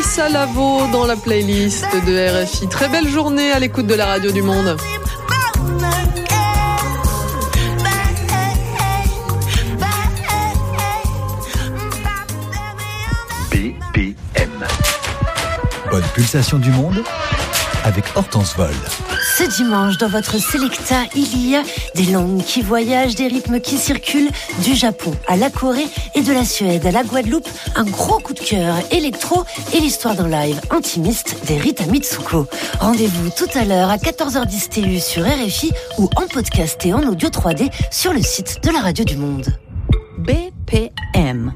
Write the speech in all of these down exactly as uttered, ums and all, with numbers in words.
Salavo dans la playlist de R F I. Très belle journée à l'écoute de la radio du Monde. B P M. Bonne pulsation du monde avec Hortense Vol. Ce dimanche, dans votre Selecta, il y a des langues qui voyagent, des rythmes qui circulent, du Japon à la Corée et de la Suède à la Guadeloupe. Un gros coup de cœur électro et l'histoire d'un live intimiste des Rita Mitsuko. Rendez-vous tout à l'heure à quatorze heures dix T U sur R F I ou en podcast et en audio trois D sur le site de la Radio du Monde. B P M.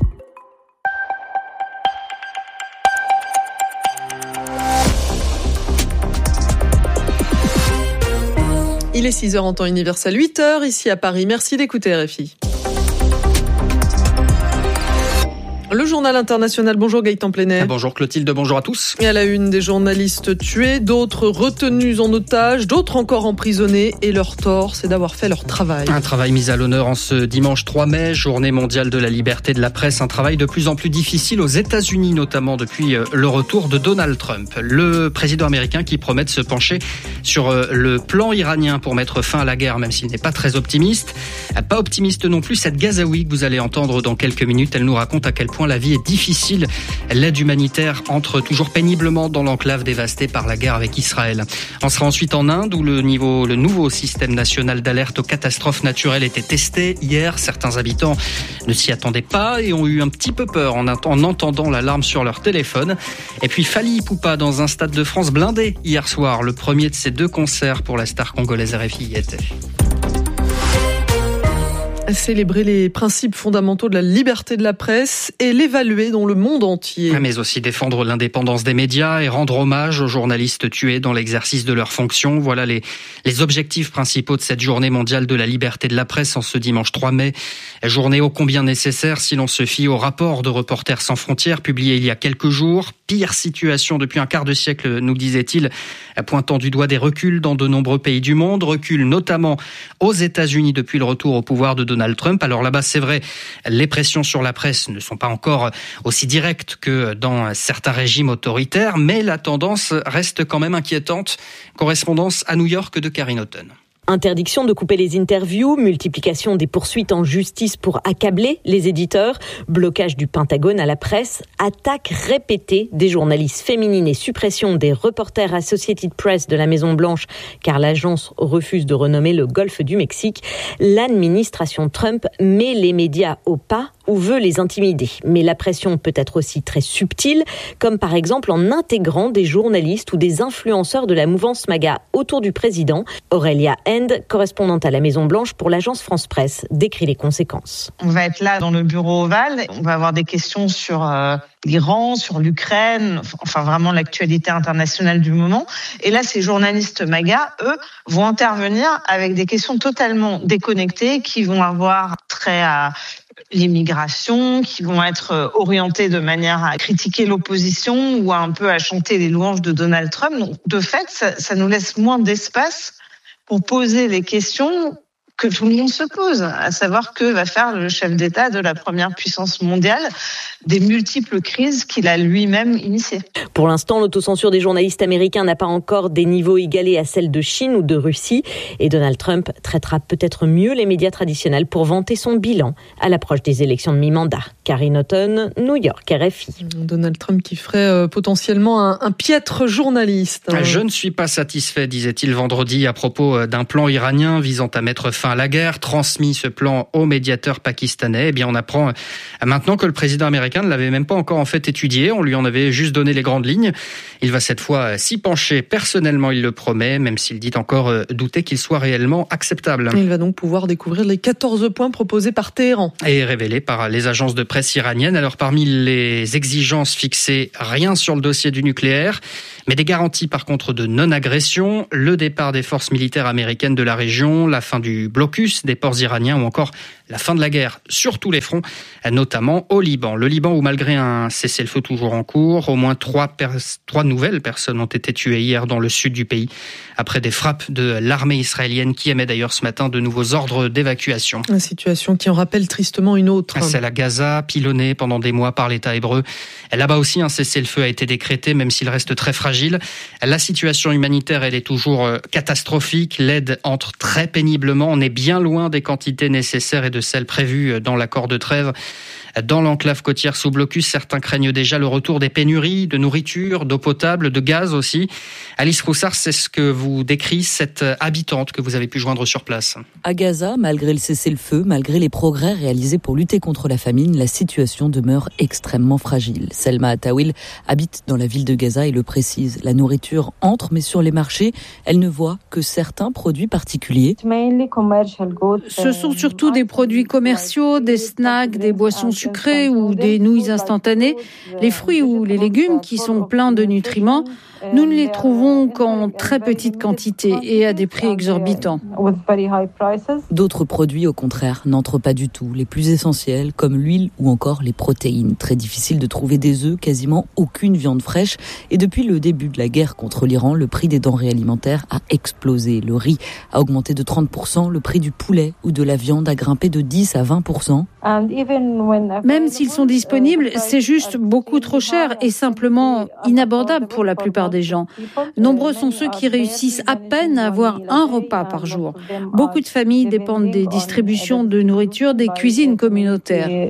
Il est six heures en temps universel, huit heures ici à Paris. Merci d'écouter R F I. Le journal international. Bonjour Gaëtan Plenay. Bonjour Clotilde, bonjour à tous. Et à la une, des journalistes tués, d'autres retenus en otage, d'autres encore emprisonnés. Et leur tort, c'est d'avoir fait leur travail. Un travail mis à l'honneur en ce dimanche trois mai, journée mondiale de la liberté de la presse. Un travail de plus en plus difficile aux États-Unis, notamment depuis le retour de Donald Trump. Le président américain qui promet de se pencher sur le plan iranien pour mettre fin à la guerre, même s'il n'est pas très optimiste. Pas optimiste non plus cette Gazaoui que vous allez entendre dans quelques minutes. Elle nous raconte à quel point la vie est difficile. L'aide humanitaire entre toujours péniblement dans l'enclave dévastée par la guerre avec Israël. On sera ensuite en Inde où le, niveau, le nouveau système national d'alerte aux catastrophes naturelles était testé hier. Certains habitants ne s'y attendaient pas et ont eu un petit peu peur en, en entendant l'alarme sur leur téléphone. Et puis Fally Ipupa dans un stade de France blindé hier soir. Le premier de ces deux concerts pour la star congolaise R F I y était. Célébrer les principes fondamentaux de la liberté de la presse et l'évaluer dans le monde entier. Mais aussi défendre l'indépendance des médias et rendre hommage aux journalistes tués dans l'exercice de leurs fonctions. Voilà les, les objectifs principaux de cette journée mondiale de la liberté de la presse en ce dimanche trois mai. Journée ô combien nécessaire si l'on se fie au rapport de Reporters sans frontières publié il y a quelques jours. Pire situation depuis un quart de siècle, nous disait-il, pointant du doigt des reculs dans de nombreux pays du monde. Reculs notamment aux États-Unis depuis le retour au pouvoir de Donald Trump. Alors là-bas, c'est vrai, les pressions sur la presse ne sont pas encore aussi directes que dans certains régimes autoritaires, mais la tendance reste quand même inquiétante. Correspondance à New York de Karine Houghton. Interdiction de couper les interviews, multiplication des poursuites en justice pour accabler les éditeurs, blocage du Pentagone à la presse, attaques répétées des journalistes féminines et suppression des reporters Associated Press de la Maison-Blanche car l'agence refuse de renommer le Golfe du Mexique. L'administration Trump met les médias au pas ou veut les intimider. Mais la pression peut être aussi très subtile, comme par exemple en intégrant des journalistes ou des influenceurs de la mouvance MAGA autour du président. Aurélia End, correspondante à la Maison-Blanche pour l'agence France Presse, décrit les conséquences. On va être là dans le bureau ovale, on va avoir des questions sur euh, l'Iran, sur l'Ukraine, enfin vraiment l'actualité internationale du moment. Et là, ces journalistes MAGA, eux, vont intervenir avec des questions totalement déconnectées qui vont avoir trait à l'immigration, qui vont être orientés de manière à critiquer l'opposition ou à un peu à chanter les louanges de Donald Trump. Donc, de fait, ça, ça nous laisse moins d'espace pour poser les questions que tout le monde se pose, à savoir que va faire le chef d'État de la première puissance mondiale des multiples crises qu'il a lui-même initiées. Pour l'instant, l'autocensure des journalistes américains n'a pas encore des niveaux égalés à celle de Chine ou de Russie. Et Donald Trump traitera peut-être mieux les médias traditionnels pour vanter son bilan à l'approche des élections de mi-mandat. Karine Houghton, New York, R F I. Donald Trump qui ferait euh, potentiellement un, un piètre journaliste. Hein. Je ne suis pas satisfait, disait-il vendredi à propos d'un plan iranien visant à mettre fin à la guerre, transmis ce plan au médiateur pakistanais. Eh bien, on apprend maintenant que le président américain ne l'avait même pas encore en fait étudié. On lui en avait juste donné les grandes lignes. Il va cette fois s'y pencher. Personnellement, il le promet, même s'il dit encore douter qu'il soit réellement acceptable. Il va donc pouvoir découvrir les quatorze points proposés par Téhéran. Et révélés par les agences de presse iraniennes. Alors, parmi les exigences fixées, rien sur le dossier du nucléaire, mais des garanties par contre de non-agression, le départ des forces militaires américaines de la région, la fin du blocus des ports iraniens ou encore la fin de la guerre sur tous les fronts, notamment au Liban. Le Liban où malgré un cessez-le-feu toujours en cours, au moins trois, pers- trois nouvelles personnes ont été tuées hier dans le sud du pays après des frappes de l'armée israélienne qui émet d'ailleurs ce matin de nouveaux ordres d'évacuation. Une situation qui en rappelle tristement une autre. Celle à Gaza, pilonnée pendant des mois par l'État hébreu. Là-bas aussi, un cessez-le-feu a été décrété, même s'il reste très fragile. La situation humanitaire, elle est toujours catastrophique. L'aide entre très péniblement. On est bien loin des quantités nécessaires et de celles prévues dans l'accord de trêve. Dans l'enclave côtière sous blocus, certains craignent déjà le retour des pénuries de nourriture, d'eau potable, de gaz aussi. Alice Roussard, c'est ce que vous décrit cette habitante que vous avez pu joindre sur place. À Gaza, malgré le cessez-le-feu, malgré les progrès réalisés pour lutter contre la famine, la situation demeure extrêmement fragile. Selma Atawil habite dans la ville de Gaza et le précise. La nourriture entre, mais sur les marchés, elle ne voit que certains produits particuliers. Ce sont surtout des produits commerciaux, des snacks, des boissons sucrées ou des nouilles instantanées, les fruits ou les légumes qui sont pleins de nutriments. Nous ne les trouvons qu'en très petite quantité et à des prix exorbitants. D'autres produits, au contraire, n'entrent pas du tout. Les plus essentiels, comme l'huile ou encore les protéines. Très difficile de trouver des œufs, quasiment aucune viande fraîche. Et depuis le début de la guerre contre l'Iran, le prix des denrées alimentaires a explosé. Le riz a augmenté de trente pour cent, le prix du poulet ou de la viande a grimpé de dix à vingt pour cent. Même s'ils sont disponibles, c'est juste beaucoup trop cher et simplement inabordable pour la plupart des gens. Nombreux sont ceux qui réussissent à peine à avoir un repas par jour. Beaucoup de familles dépendent des distributions de nourriture des cuisines communautaires.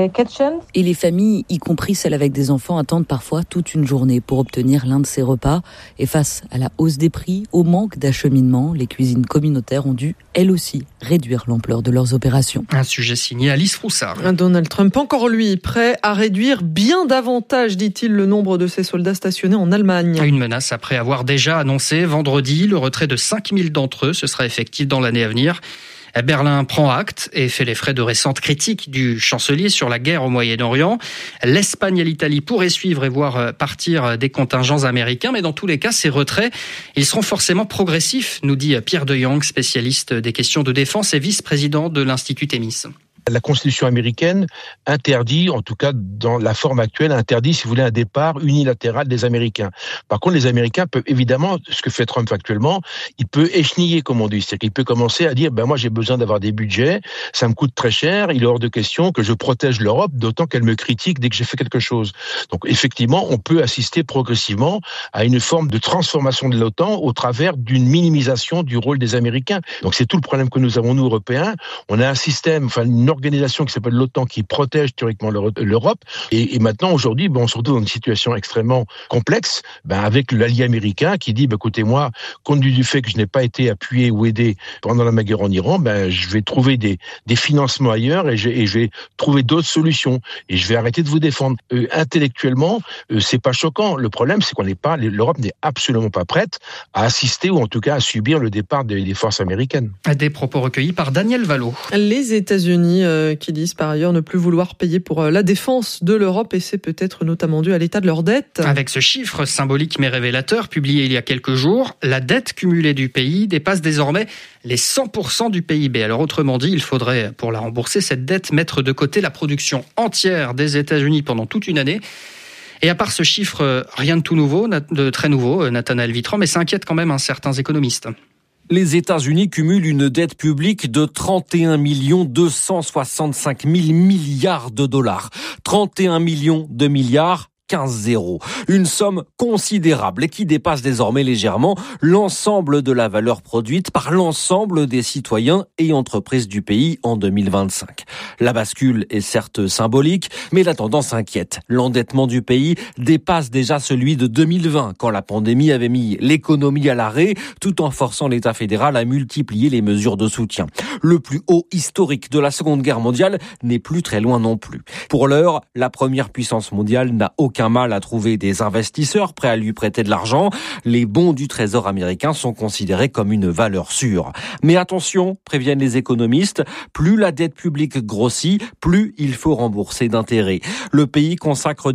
Et les familles, y compris celles avec des enfants, attendent parfois toute une journée pour obtenir l'un de ces repas. Et face à la hausse des prix, au manque d'acheminement, les cuisines communautaires ont dû, elles aussi, réduire l'ampleur de leurs opérations. Un sujet signé Alice Roussard. Donald Trump, encore lui, prêt à réduire bien davantage, dit-il, le nombre de ses soldats stationnés en Allemagne. Une menace après avoir déjà annoncé vendredi le retrait de cinq mille d'entre eux. Ce sera effectif dans l'année à venir. Berlin prend acte et fait les frais de récentes critiques du chancelier sur la guerre au Moyen-Orient. L'Espagne et l'Italie pourraient suivre et voir partir des contingents américains, mais dans tous les cas, ces retraits, ils seront forcément progressifs, nous dit Pierre De Jong, spécialiste des questions de défense et vice-président de l'Institut Thémis. La Constitution américaine interdit, en tout cas dans la forme actuelle, interdit, si vous voulez, un départ unilatéral des Américains. Par contre, les Américains peuvent évidemment, ce que fait Trump actuellement, il peut écheniller, comme on dit. C'est-à-dire qu'il peut commencer à dire, ben moi j'ai besoin d'avoir des budgets, ça me coûte très cher, il est hors de question que je protège l'Europe, d'autant qu'elle me critique dès que j'ai fait quelque chose. Donc effectivement, on peut assister progressivement à une forme de transformation de l'OTAN au travers d'une minimisation du rôle des Américains. Donc c'est tout le problème que nous avons, nous, Européens. On a un système, enfin une organisation qui s'appelle l'OTAN qui protège théoriquement l'Europe. Et, et maintenant, aujourd'hui, ben, on se retrouve dans une situation extrêmement complexe ben, avec l'allié américain qui dit, ben, écoutez-moi, compte tenu du fait que je n'ai pas été appuyé ou aidé pendant la guerre en Iran, ben, je vais trouver des, des financements ailleurs et je, et je vais trouver d'autres solutions. Et je vais arrêter de vous défendre. Euh, intellectuellement, euh, c'est pas choquant. Le problème, c'est qu'on n'est pas, l'Europe n'est absolument pas prête à assister ou en tout cas à subir le départ des, des forces américaines. Des propos recueillis par Daniel Vallot. Les États-Unis qui disent par ailleurs ne plus vouloir payer pour la défense de l'Europe et c'est peut-être notamment dû à l'état de leur dette. Avec ce chiffre symbolique mais révélateur publié il y a quelques jours, la dette cumulée du pays dépasse désormais les cent pour cent du P I B. Alors autrement dit, il faudrait pour la rembourser cette dette mettre de côté la production entière des États-Unis pendant toute une année. Et à part ce chiffre, rien de tout nouveau, de très nouveau, Nathanaël Vitran, mais ça inquiète quand même hein, certains économistes. Les États-Unis cumulent une dette publique de trente et un millions deux cent soixante-cinq mille milliards de dollars. trente et un millions de milliards. quinze zéro. Une somme considérable et qui dépasse désormais légèrement l'ensemble de la valeur produite par l'ensemble des citoyens et entreprises du pays en deux mille vingt-cinq. La bascule est certes symbolique, mais la tendance inquiète. L'endettement du pays dépasse déjà celui de deux mille vingt, quand la pandémie avait mis l'économie à l'arrêt, tout en forçant l'État fédéral à multiplier les mesures de soutien. Le plus haut historique de la Seconde Guerre mondiale n'est plus très loin non plus. Pour l'heure, la première puissance mondiale n'a aucun Aucun mal à trouver des investisseurs prêts à lui prêter de l'argent. Les bons du Trésor américain sont considérés comme une valeur sûre. Mais attention, préviennent les économistes, plus la dette publique grossit, plus il faut rembourser d'intérêts. Le pays consacre déjà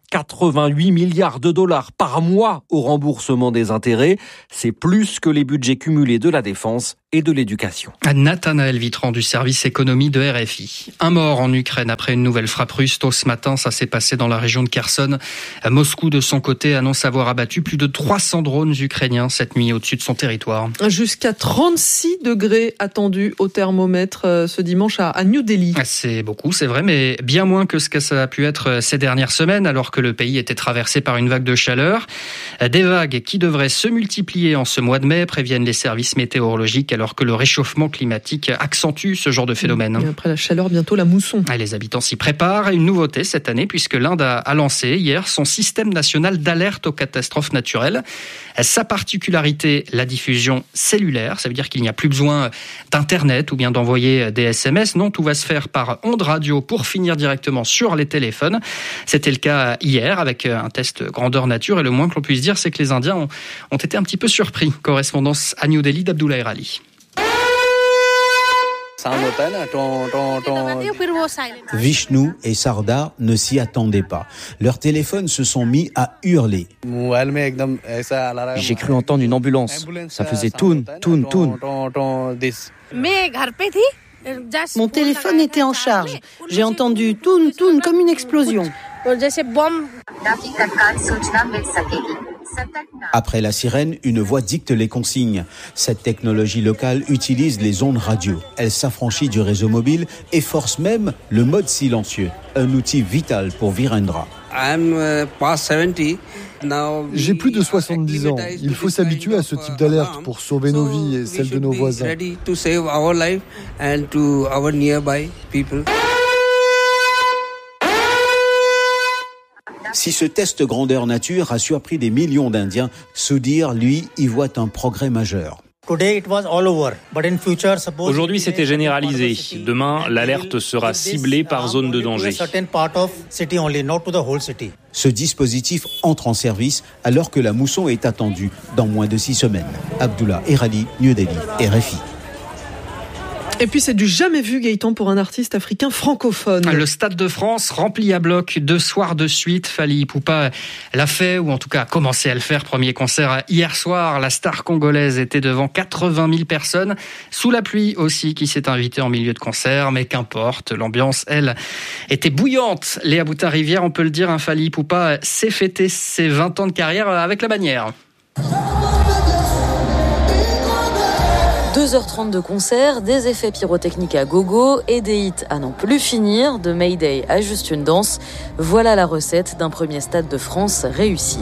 quatre-vingt-huit milliards de dollars par mois au remboursement des intérêts. C'est plus que les budgets cumulés de la défense et de l'éducation. Nathanaël Vitran du service économie de R F I. Un mort en Ukraine après une nouvelle frappe russe tôt ce matin. Ça s'est passé dans la région de Kherson. Moscou, de son côté, annonce avoir abattu plus de trois cents drones ukrainiens cette nuit au-dessus de son territoire. Jusqu'à trente-six degrés attendus au thermomètre ce dimanche à New Delhi. C'est beaucoup, c'est vrai, mais bien moins que ce que ça a pu être ces dernières semaines, alors que le pays était traversé par une vague de chaleur. Des vagues qui devraient se multiplier en ce mois de mai, préviennent les services météorologiques, alors que le réchauffement climatique accentue ce genre de phénomène. Et après la chaleur, bientôt la mousson. Les habitants s'y préparent. Une nouveauté cette année, puisque l'Inde a lancé hier son système national d'alerte aux catastrophes naturelles. Sa particularité, la diffusion cellulaire. Ça veut dire qu'il n'y a plus besoin d'Internet ou bien d'envoyer des S M S. Non, tout va se faire par ondes radio pour finir directement sur les téléphones. C'était le cas hier avec un test grandeur nature. Et le moins que l'on puisse dire, c'est que les Indiens ont, ont été un petit peu surpris. Correspondance à New Delhi d'Abdoulaye Rali. Vishnu et Sardar ne s'y attendaient pas. Leurs téléphones se sont mis à hurler. J'ai cru entendre une ambulance. Ça faisait toun, toun, toun. Mon téléphone était en charge. J'ai entendu toun, toun comme une explosion. Après la sirène, une voix dicte les consignes. Cette technologie locale utilise les ondes radio. Elle s'affranchit du réseau mobile et force même le mode silencieux, un outil vital pour Virendra. J'ai plus de soixante-dix ans. Il faut s'habituer à ce type d'alerte pour sauver nos vies et celles de nos voisins. Si ce test grandeur nature a surpris des millions d'Indiens, Sudhir, lui, y voit un progrès majeur. Aujourd'hui, c'était généralisé. Demain, l'alerte sera ciblée par zone de danger. Ce dispositif entre en service alors que la mousson est attendue dans moins de six semaines. Abdullah Erali, New Delhi, R F I. Et puis c'est du jamais vu, Gaëtan, pour un artiste africain francophone. Le Stade de France rempli à bloc deux soirs de suite. Fally Ipupa l'a fait, ou en tout cas a commencé à le faire. Premier concert hier soir. La star congolaise était devant quatre-vingt mille personnes. Sous la pluie aussi, qui s'est invitée en milieu de concert. Mais qu'importe, l'ambiance, elle, était bouillante. Léa Boutin-Rivière, on peut le dire, hein, Fally Ipupa s'est fêté ses vingt ans de carrière avec la bannière. deux heures trente de concert, des effets pyrotechniques à gogo et des hits à n'en plus finir, de Mayday à Juste une danse. Voilà la recette d'un premier Stade de France réussi.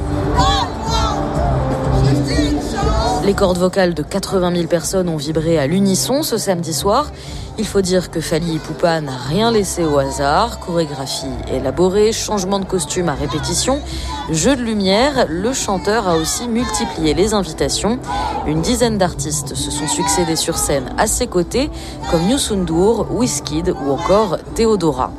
Les cordes vocales de quatre-vingt mille personnes ont vibré à l'unisson ce samedi soir. Il faut dire que Fally Ipupa n'a rien laissé au hasard. Chorégraphie élaborée, changement de costume à répétition, jeu de lumière. Le chanteur a aussi multiplié les invitations. Une dizaine d'artistes se sont succédés sur scène à ses côtés, comme Youssou N'Dour, Wizkid ou encore Théodora.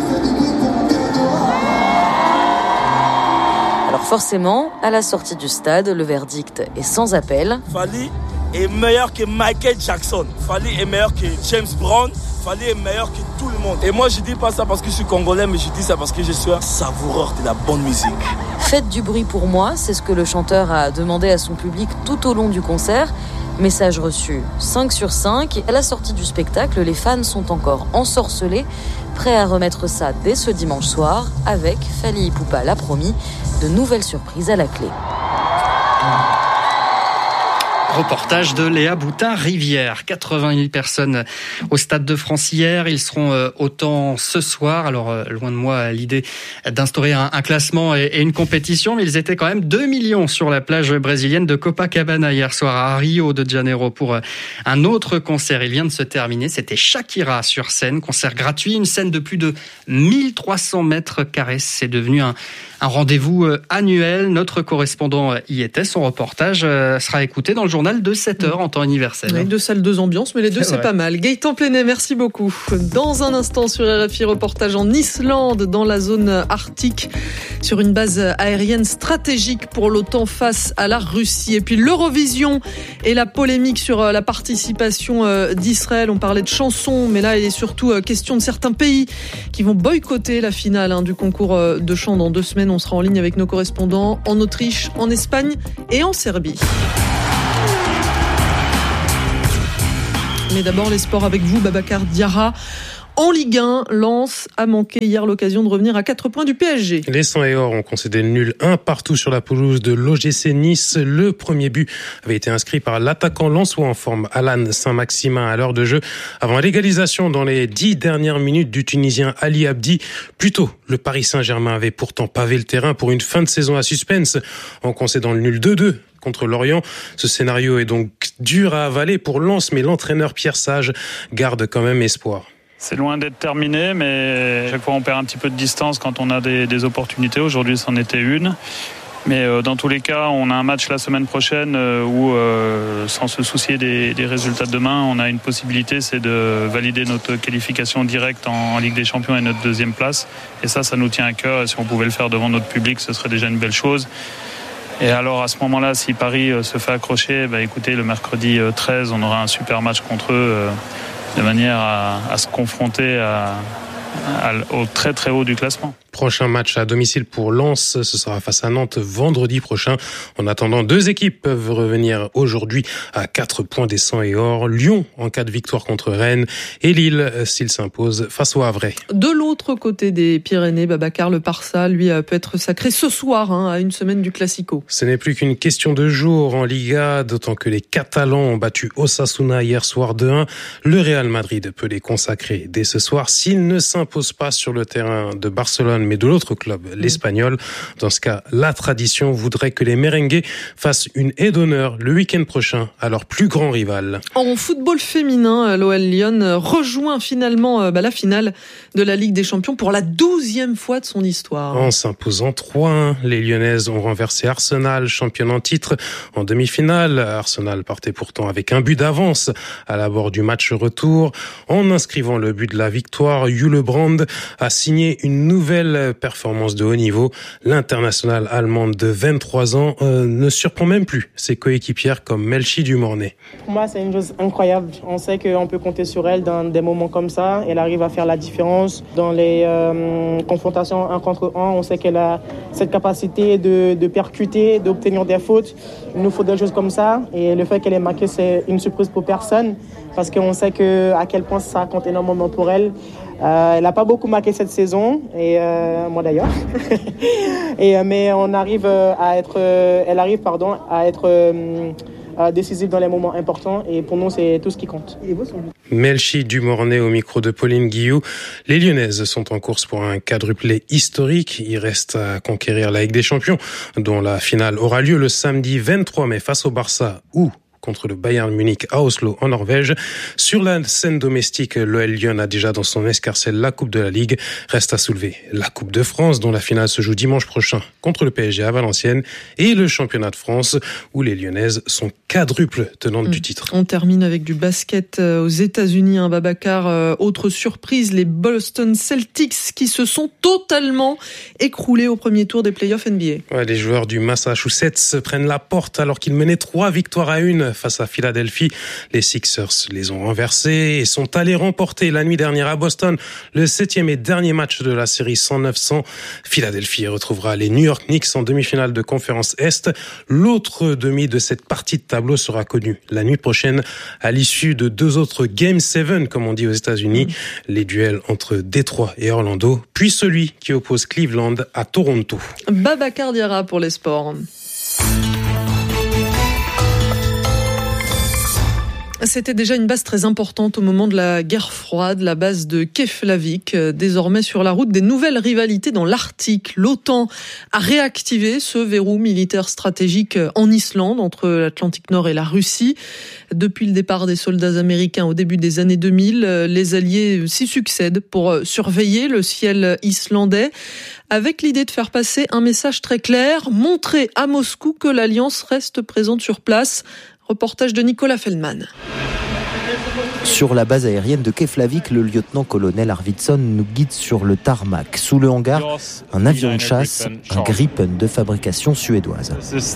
Alors forcément, à la sortie du stade, le verdict est sans appel. Fally est meilleur que Michael Jackson. Fally est meilleur que James Brown. Fally est meilleur que tout le monde. Et moi, je dis pas ça parce que je suis congolais, mais je dis ça parce que je suis un savoureur de la bonne musique. Faites du bruit pour moi, c'est ce que le chanteur a demandé à son public tout au long du concert. Message reçu cinq sur cinq. À la sortie du spectacle, les fans sont encore ensorcelés, prêts à remettre ça dès ce dimanche soir, avec, Fally Ipupa l'a promis, de nouvelles surprises à la clé. Reportage de Léa Boutin-Rivière. quatre-vingt mille personnes au Stade de France hier. Ils seront autant ce soir. Alors, loin de moi l'idée d'instaurer un, un classement et, et une compétition, mais ils étaient quand même deux millions sur la plage brésilienne de Copacabana hier soir à Rio de Janeiro pour un autre concert. Il vient de se terminer. C'était Shakira sur scène. Concert gratuit. Une scène de plus de mille trois cents mètres carrés. C'est devenu un, un rendez-vous annuel. Notre correspondant y était. Son reportage sera écouté dans le journal de sept heures en temps universel. Oui, deux salles, deux ambiances, mais les deux, c'est, c'est pas mal. Gaëtan Plenet, merci beaucoup. Dans un instant sur R F I, reportage en Islande, dans la zone arctique, sur une base aérienne stratégique pour l'OTAN face à la Russie. Et puis l'Eurovision et la polémique sur la participation d'Israël. On parlait de chansons, mais là, il est surtout question de certains pays qui vont boycotter la finale hein, du concours de chant dans deux semaines. semaine, on sera en ligne avec nos correspondants en Autriche, en Espagne et en Serbie. Mais d'abord les sports avec vous, Babacar Diarra. En Ligue un, Lens a manqué hier l'occasion de revenir à quatre points du P S G. Les cent et or ont concédé le nul un partout sur la pelouse de l'O G C Nice. Le premier but avait été inscrit par l'attaquant lensois en forme Alan Saint-Maximin à l'heure de jeu avant l'égalisation dans les dix dernières minutes du Tunisien Ali Abdi. Plus tôt, le Paris Saint-Germain avait pourtant pavé le terrain pour une fin de saison à suspense en concédant le nul deux deux. Contre Lorient. Ce scénario est donc dur à avaler pour Lens, mais l'entraîneur Pierre Sage garde quand même espoir. C'est loin d'être terminé, mais chaque fois on perd un petit peu de distance quand on a des, des opportunités. Aujourd'hui, c'en était une. Mais euh, dans tous les cas, on a un match la semaine prochaine euh, où, euh, sans se soucier des, des résultats de demain, on a une possibilité, c'est de valider notre qualification directe en, en Ligue des Champions et notre deuxième place. Et ça, ça nous tient à cœur. Et si on pouvait le faire devant notre public, ce serait déjà une belle chose. Et alors à ce moment-là, si Paris se fait accrocher, bah écoutez, le mercredi treize, on aura un super match contre eux, euh, de manière à, à se confronter à, à, au très très haut du classement. Prochain match à domicile pour Lens, ce sera face à Nantes vendredi prochain. En attendant, deux équipes peuvent revenir aujourd'hui à quatre points des cent et or. Lyon en cas de victoire contre Rennes et Lille s'il s'impose face au Havre. De l'autre côté des Pyrénées, Babacar, le Barça, lui, peut être sacré ce soir, hein, à une semaine du Classico. Ce n'est plus qu'une question de jour en Liga, d'autant que les Catalans ont battu Osasuna hier soir deux un. Le Real Madrid peut les consacrer dès ce soir s'il ne s'impose pas sur le terrain de Barcelone, mais de l'autre club, l'Espagnol. Dans ce cas, la tradition voudrait que les merengues fassent une aide d'honneur le week-end prochain à leur plus grand rival. En football féminin, l'O L Lyon rejoint finalement bah, la finale de la Ligue des Champions pour la douzième fois de son histoire. En s'imposant trois un, les Lyonnaises ont renversé Arsenal, championne en titre, en demi-finale. Arsenal partait pourtant avec un but d'avance à l'abord du match retour. En inscrivant le but de la victoire, Jule Brand a signé une nouvelle performance de haut niveau. L'internationale allemande de vingt-trois ans euh, ne surprend même plus ses coéquipières comme Melchi Dumornay. Pour moi, c'est une chose incroyable. On sait qu'on peut compter sur elle dans des moments comme ça. Elle arrive à faire la différence dans les euh, confrontations un contre un. On sait qu'elle a cette capacité de, de percuter, d'obtenir des fautes. Il nous faut des choses comme ça. Et le fait qu'elle ait marqué, c'est une surprise pour personne parce qu'on sait que, à quel point ça compte énormément pour elle. Euh, elle n'a pas beaucoup marqué cette saison, et euh, moi d'ailleurs. et, mais on arrive à être, elle arrive pardon, à être euh, décisive dans les moments importants, et pour nous c'est tout ce qui compte. Melchi Dumornay au micro de Pauline Guillou. Les Lyonnaises sont en course pour un quadruplé historique. Il reste à conquérir la Ligue des Champions, dont la finale aura lieu le samedi vingt-trois mai face au Barça ou contre le Bayern Munich à Oslo en Norvège. Sur la scène domestique, l'O L Lyon a déjà dans son escarcelle la Coupe de la Ligue. Reste à soulever la Coupe de France, dont la finale se joue dimanche prochain contre le P S G à Valenciennes, et le championnat de France, où les Lyonnaises sont quadruples tenantes mmh. du titre. On termine avec du basket aux États-Unis, hein, Babacar. Euh, autre surprise, les Boston Celtics qui se sont totalement écroulés au premier tour des playoffs N B A. Ouais, les joueurs du Massachusetts prennent la porte alors qu'ils menaient trois victoires à une face à Philadelphie. Les Sixers les ont renversés et sont allés remporter la nuit dernière à Boston le septième et dernier match de la série cent neuf cents. Philadelphie retrouvera les New York Knicks en demi-finale de conférence Est. L'autre demi de cette partie de tableau sera connu la nuit prochaine à l'issue de deux autres Game sept, comme on dit aux États-Unis, les duels entre Détroit et Orlando, puis celui qui oppose Cleveland à Toronto. Babacar Diarra pour les sports. C'était déjà une base très importante au moment de la guerre froide, la base de Keflavik, désormais sur la route des nouvelles rivalités dans l'Arctique. L'OTAN a réactivé ce verrou militaire stratégique en Islande, entre l'Atlantique Nord et la Russie. Depuis le départ des soldats américains au début des années deux mille, les alliés s'y succèdent pour surveiller le ciel islandais, avec l'idée de faire passer un message très clair, montrer à Moscou que l'Alliance reste présente sur place. Reportage de Nicolas Feldman. Sur la base aérienne de Keflavik, le lieutenant-colonel Arvidsson nous guide sur le tarmac. Sous le hangar, un avion de chasse, un Gripen de fabrication suédoise.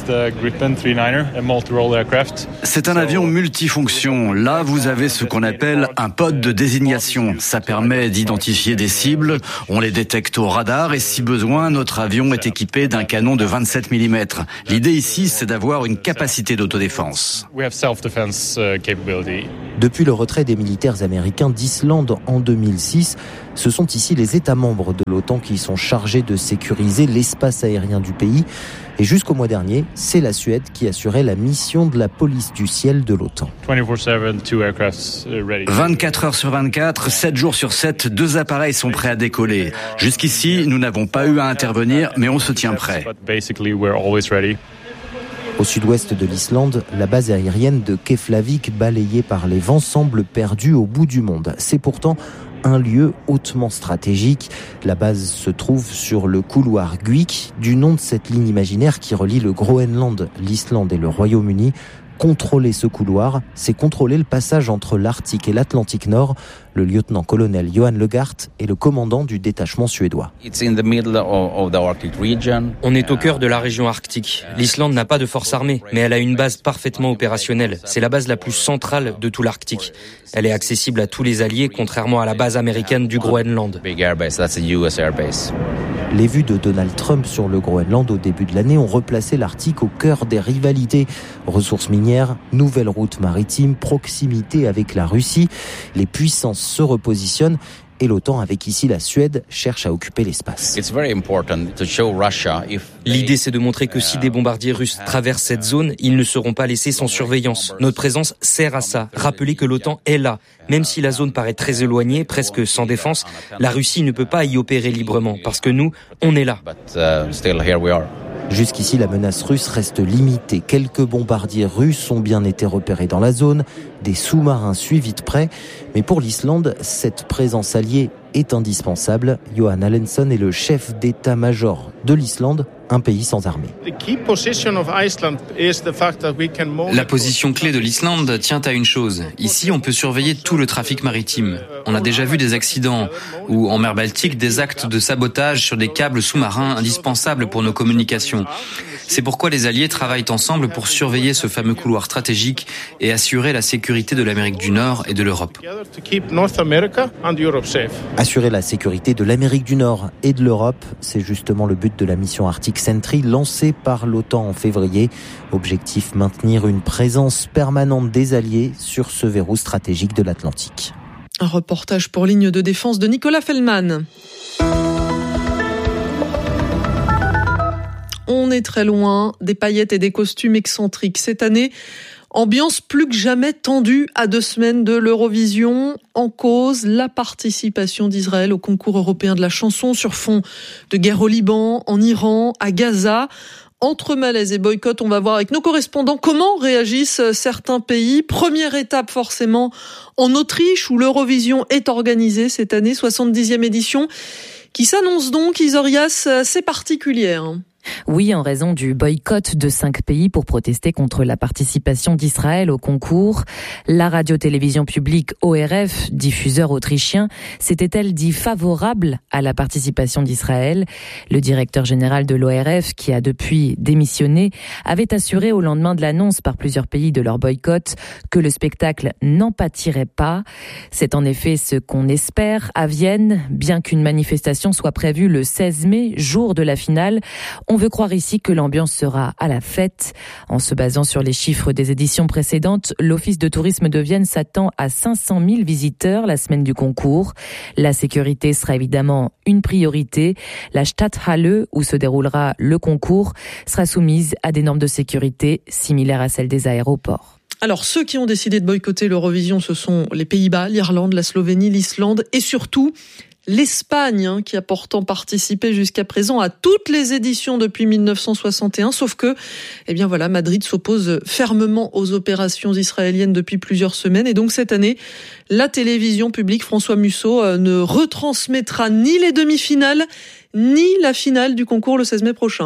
C'est un avion multifonction. Là, vous avez ce qu'on appelle un pod de désignation. Ça permet d'identifier des cibles. On les détecte au radar et si besoin, notre avion est équipé d'un canon de vingt-sept millimètres. L'idée ici, c'est d'avoir une capacité d'autodéfense. Depuis le retrait des militaires américains d'Islande en deux mille six, ce sont ici les États membres de l'OTAN qui sont chargés de sécuriser l'espace aérien du pays. Et jusqu'au mois dernier, c'est la Suède qui assurait la mission de la police du ciel de l'OTAN. vingt-quatre heures sur vingt-quatre, sept jours sur sept, deux appareils sont prêts à décoller. Jusqu'ici, nous n'avons pas eu à intervenir, mais on se tient prêt. Au sud-ouest de l'Islande, la base aérienne de Keflavik, balayée par les vents, semble perdue au bout du monde. C'est pourtant un lieu hautement stratégique. La base se trouve sur le couloir Guik, du nom de cette ligne imaginaire qui relie le Groenland, l'Islande et le Royaume-Uni. Contrôler ce couloir, c'est contrôler le passage entre l'Arctique et l'Atlantique Nord. Le lieutenant-colonel Johan Legart est le commandant du détachement suédois. On est au cœur de la région arctique. L'Islande n'a pas de force armée, mais elle a une base parfaitement opérationnelle. C'est la base la plus centrale de tout l'Arctique. Elle est accessible à tous les alliés, contrairement à la base américaine du Groenland. Les vues de Donald Trump sur le Groenland au début de l'année ont replacé l'Arctique au cœur des rivalités. Ressources minières, nouvelles routes maritimes, proximité avec la Russie. Les puissances se repositionnent et l'OTAN, avec ici la Suède, cherche à occuper l'espace. L'idée, c'est de montrer que si des bombardiers russes traversent cette zone, ils ne seront pas laissés sans surveillance. Notre présence sert à ça. Rappeler que l'OTAN est là. Même si la zone paraît très éloignée, presque sans défense, la Russie ne peut pas y opérer librement, parce que nous, on est là. Jusqu'ici, la menace russe reste limitée. Quelques bombardiers russes ont bien été repérés dans la zone, des sous-marins suivis de près. Mais pour l'Islande, cette présence alliée est indispensable. Johan Alensson est le chef d'état-major de l'Islande, un pays sans armée. La position clé de l'Islande tient à une chose. Ici, on peut surveiller tout le trafic maritime. On a déjà vu des accidents ou, en mer Baltique, des actes de sabotage sur des câbles sous-marins indispensables pour nos communications. C'est pourquoi les alliés travaillent ensemble pour surveiller ce fameux couloir stratégique et assurer la sécurité de l'Amérique du Nord et de l'Europe. Assurer la sécurité de l'Amérique du Nord et de l'Europe, c'est justement le but de la mission Arctic Sentry lancée par l'OTAN en février. Objectif, maintenir une présence permanente des alliés sur ce verrou stratégique de l'Atlantique. Un reportage pour Ligne de défense de Nicolas Fellman. On est très loin des paillettes et des costumes excentriques. Cette année, ambiance plus que jamais tendue à deux semaines de l'Eurovision. En cause, la participation d'Israël au concours européen de la chanson sur fond de guerre au Liban, en Iran, à Gaza. Entre malaise et boycott, on va voir avec nos correspondants comment réagissent certains pays. Première étape forcément en Autriche où l'Eurovision est organisée cette année, soixante-dixième édition, qui s'annonce donc, Isorias, assez particulière. Oui, en raison du boycott de cinq pays pour protester contre la participation d'Israël au concours. La radio-télévision publique O R F, diffuseur autrichien, s'était-elle dit favorable à la participation d'Israël. Le directeur général de l'O R F, qui a depuis démissionné, avait assuré au lendemain de l'annonce par plusieurs pays de leur boycott que le spectacle n'en pâtirait pas. C'est en effet ce qu'on espère à Vienne, bien qu'une manifestation soit prévue le seize mai, jour de la finale. On veut croire ici que l'ambiance sera à la fête. En se basant sur les chiffres des éditions précédentes, l'Office de tourisme de Vienne s'attend à cinq cent mille visiteurs la semaine du concours. La sécurité sera évidemment une priorité. La Stadthalle, où se déroulera le concours, sera soumise à des normes de sécurité similaires à celles des aéroports. Alors, ceux qui ont décidé de boycotter l'Eurovision, ce sont les Pays-Bas, l'Irlande, la Slovénie, l'Islande et surtout l'Espagne, hein, qui a pourtant participé jusqu'à présent à toutes les éditions depuis mille neuf cent soixante et un, sauf que, eh bien voilà, Madrid s'oppose fermement aux opérations israéliennes depuis plusieurs semaines, et donc cette année, la télévision publique, François Musso, euh, ne retransmettra ni les demi-finales, ni la finale du concours le seize mai prochain.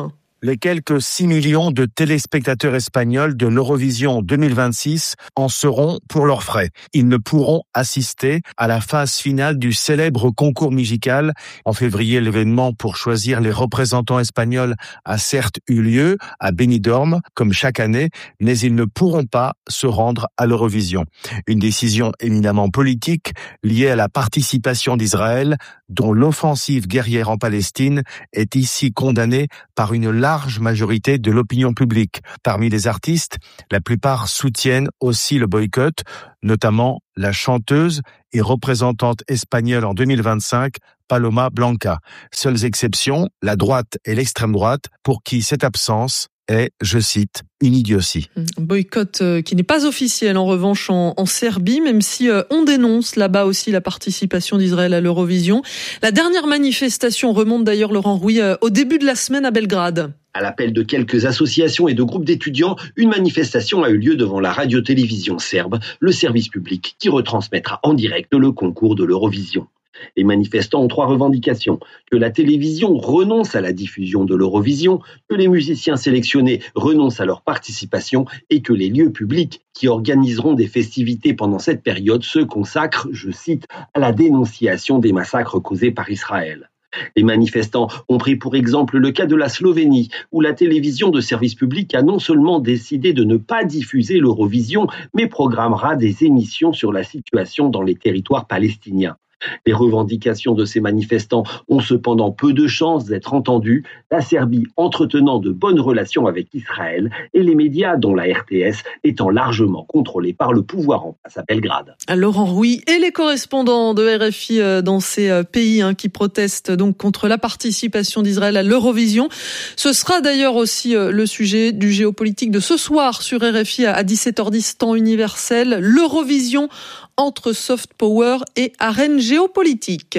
Les quelques six millions de téléspectateurs espagnols de l'Eurovision deux mille vingt-six en seront pour leurs frais. Ils ne pourront assister à la phase finale du célèbre concours musical. En février, l'événement pour choisir les représentants espagnols a certes eu lieu à Benidorm, comme chaque année, mais ils ne pourront pas se rendre à l'Eurovision. Une décision éminemment politique liée à la participation d'Israël, dont l'offensive guerrière en Palestine est ici condamnée par une large large majorité de l'opinion publique. Parmi les artistes, la plupart soutiennent aussi le boycott, notamment la chanteuse et représentante espagnole en deux mille vingt-cinq, Paloma Blanca. Seules exceptions, la droite et l'extrême droite, pour qui cette absence est, je cite, une idiotie. Boycott euh, qui n'est pas officiel en revanche en, en Serbie, même si euh, on dénonce là-bas aussi la participation d'Israël à l'Eurovision. La dernière manifestation remonte d'ailleurs, Laurent Rouy, euh, au début de la semaine à Belgrade. À l'appel de quelques associations et de groupes d'étudiants, une manifestation a eu lieu devant la radio-télévision serbe, le service public qui retransmettra en direct le concours de l'Eurovision. Les manifestants ont trois revendications: que la télévision renonce à la diffusion de l'Eurovision, que les musiciens sélectionnés renoncent à leur participation et que les lieux publics qui organiseront des festivités pendant cette période se consacrent, je cite, à la dénonciation des massacres causés par Israël. Les manifestants ont pris pour exemple le cas de la Slovénie, où la télévision de service public a non seulement décidé de ne pas diffuser l'Eurovision, mais programmera des émissions sur la situation dans les territoires palestiniens. Les revendications de ces manifestants ont cependant peu de chances d'être entendues, la Serbie entretenant de bonnes relations avec Israël et les médias, dont la R T S, étant largement contrôlés par le pouvoir en place à Belgrade. Laurent Rouy et les correspondants de R F I dans ces pays hein, qui protestent donc contre la participation d'Israël à l'Eurovision. Ce sera d'ailleurs aussi le sujet du géopolitique de ce soir sur R F I à dix-sept heures dix temps universel. L'Eurovision entre soft power et arène géopolitique.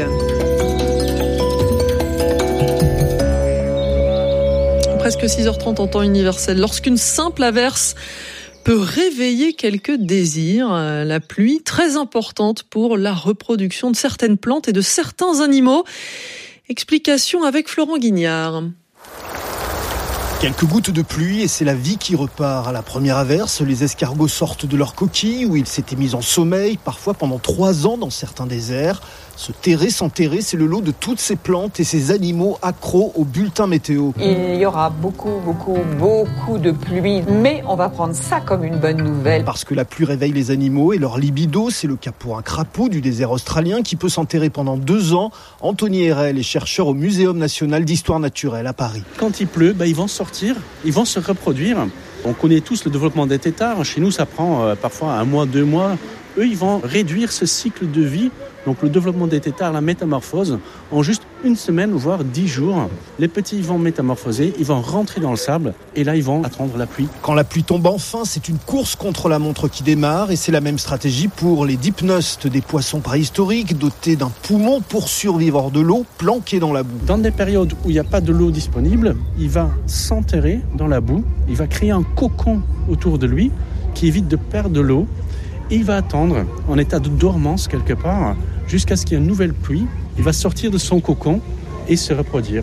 Presque six heures trente en temps universel. Lorsqu'une simple averse peut réveiller quelques désirs, la pluie, très importante pour la reproduction de certaines plantes et de certains animaux. Explication avec Florent Guignard. Quelques gouttes de pluie et c'est la vie qui repart. À la première averse, les escargots sortent de leur coquille où ils s'étaient mis en sommeil, parfois pendant trois ans dans certains déserts. Se terrer, s'enterrer, c'est le lot de toutes ces plantes et ces animaux accros au bulletin météo. Il y aura beaucoup, beaucoup, beaucoup de pluie, mais on va prendre ça comme une bonne nouvelle. Parce que la pluie réveille les animaux et leur libido, c'est le cas pour un crapaud du désert australien qui peut s'enterrer pendant deux ans. Anthony Herel est chercheur au Muséum national d'histoire naturelle à Paris. Quand il pleut, bah, ils vont sortir, ils vont se reproduire. On connaît tous le développement des têtards. Chez nous, ça prend euh, parfois un mois, deux mois. Eux, ils vont réduire ce cycle de vie, donc le développement des têtards, la métamorphose, en juste une semaine, voire dix jours. Les petits vont métamorphoser, ils vont rentrer dans le sable, et là, ils vont attendre la pluie. Quand la pluie tombe enfin, c'est une course contre la montre qui démarre, et c'est la même stratégie pour les dipnostes, des poissons préhistoriques dotés d'un poumon pour survivre hors de l'eau, planqués dans la boue. Dans des périodes où il n'y a pas de l'eau disponible, il va s'enterrer dans la boue, il va créer un cocon autour de lui qui évite de perdre de l'eau. Et il va attendre en état de dormance quelque part jusqu'à ce qu'il y ait une nouvelle pluie. Il va sortir de son cocon et se reproduire.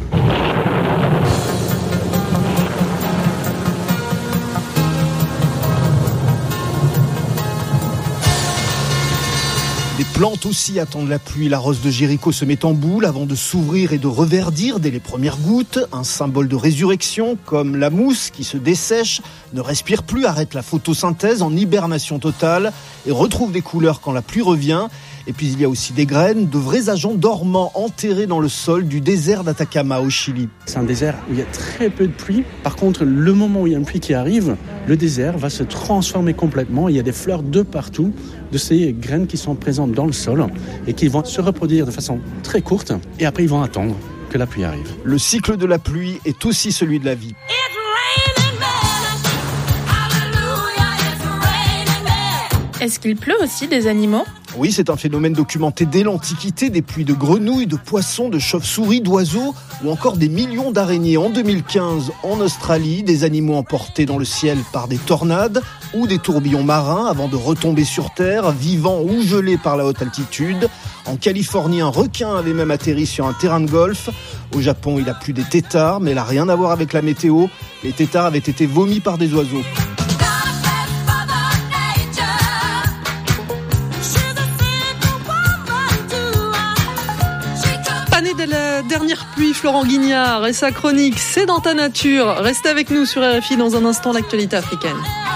Les plantes aussi attendent la pluie. La rose de Jéricho se met en boule avant de s'ouvrir et de reverdir dès les premières gouttes. Un symbole de résurrection, comme la mousse qui se dessèche, ne respire plus, arrête la photosynthèse en hibernation totale et retrouve des couleurs quand la pluie revient. Et puis il y a aussi des graines, de vrais agents dormants enterrés dans le sol du désert d'Atacama au Chili. C'est un désert où il y a très peu de pluie. Par contre, le moment où il y a une pluie qui arrive, le désert va se transformer complètement. Il y a des fleurs de partout, de ces graines qui sont présentes dans le sol et qui vont se reproduire de façon très courte. Et après, ils vont attendre que la pluie arrive. Le cycle de la pluie est aussi celui de la vie. Est-ce qu'il pleut aussi des animaux ? Oui, c'est un phénomène documenté dès l'Antiquité, des pluies de grenouilles, de poissons, de chauves-souris, d'oiseaux ou encore des millions d'araignées. En deux mille quinze, en Australie, des animaux emportés dans le ciel par des tornades ou des tourbillons marins avant de retomber sur terre, vivants ou gelés par la haute altitude. En Californie, un requin avait même atterri sur un terrain de golf. Au Japon, il a plu des têtards, mais il n'a rien à voir avec la météo. Les têtards avaient été vomis par des oiseaux. Pané de la dernière pluie, Florent Guignard et sa chronique, c'est dans ta nature. Restez avec nous sur R F I dans un instant, l'actualité africaine.